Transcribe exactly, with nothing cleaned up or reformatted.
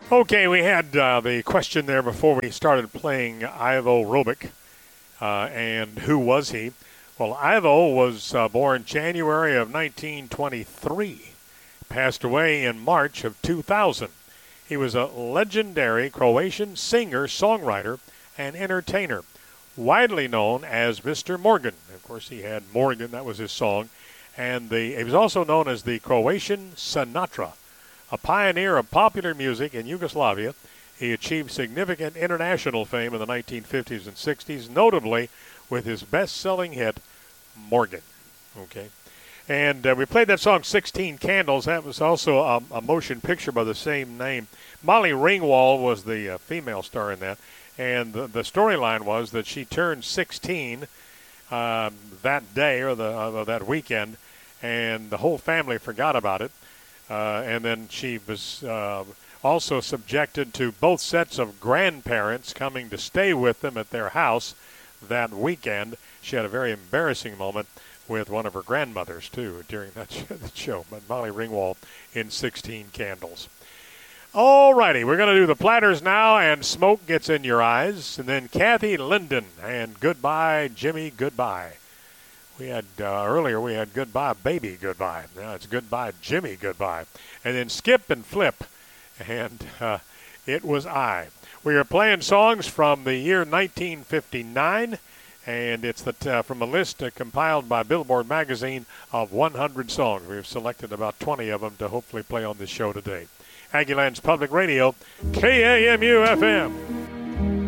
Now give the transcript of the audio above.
Okay, we had uh, the question there before we started playing Ivo Robic. Uh, and who was he? Well, Ivo was uh, born January of nineteen twenty-three, passed away in March of two thousand. He was a legendary Croatian singer, songwriter, and entertainer, widely known as Mister Morgan. Of course, he had Morgan, that was his song. And the, he was also known as the Croatian Sinatra. A pioneer of popular music in Yugoslavia, he achieved significant international fame in the nineteen fifties and sixties, notably with his best-selling hit, Morgan. Okay, and uh, we played that song, sixteen Candles. That was also a, a motion picture by the same name. Molly Ringwald was the uh, female star in that, and the, the storyline was that she turned sixteen um, that day or the uh, that weekend, and the whole family forgot about it. Uh, and then she was uh, also subjected to both sets of grandparents coming to stay with them at their house that weekend. She had a very embarrassing moment with one of her grandmothers, too, during that show. But Molly Ringwald in sixteen Candles. All righty, we're going to do the platters now, and Smoke Gets in Your Eyes. And then Kathy Linden and Goodbye, Jimmy, Goodbye. We had, uh, earlier we had Goodbye, Baby, Goodbye. Now it's Goodbye, Jimmy, Goodbye. And then Skip and Flip. And uh, it was I. We are playing songs from the year nineteen fifty-nine. And it's the t- uh, from a list uh, compiled by Billboard magazine of one hundred songs. We've selected about twenty of them to hopefully play on this show today. Aggieland's Public Radio, K A M U F M.